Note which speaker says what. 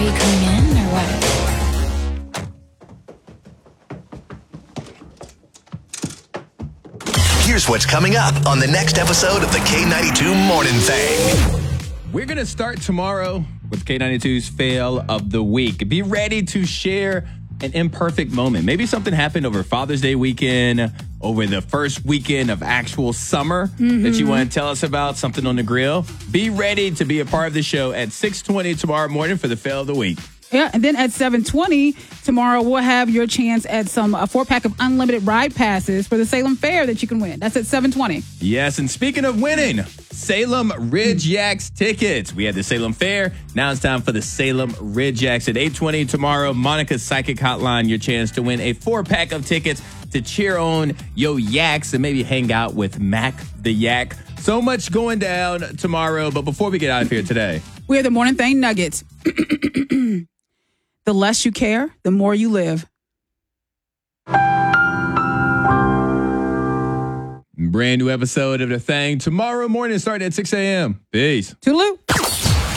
Speaker 1: you coming in or what?
Speaker 2: Here's what's coming up on the next episode of the K92 Morning Thing.
Speaker 3: We're going to start tomorrow with K92's Fail of the Week. Be ready to share an imperfect moment. Maybe something happened over Father's Day weekend, over the first weekend of actual summer that you want to tell us about, something on the grill. Be ready to be a part of the show at 6:20 tomorrow morning for the Fail of the Week.
Speaker 4: Yeah, and then at 7:20 tomorrow, we'll have your chance at a 4-pack of unlimited ride passes for the Salem Fair that you can win. That's at 7:20.
Speaker 3: Yes, and speaking of winning, Salem Ridge Yaks tickets. We had the Salem Fair. Now it's time for the Salem Ridge Yaks at 8:20 tomorrow. Monica's Psychic Hotline, your chance to win a 4-pack of tickets to cheer on yo Yaks and maybe hang out with Mac the Yak. So much going down tomorrow, but before we get out of here today,
Speaker 4: we have the Morning Thing Nuggets. The less you care, the more you live.
Speaker 3: brand new episode of The Thing tomorrow morning starting at 6 a.m. Peace.
Speaker 4: Toodaloo.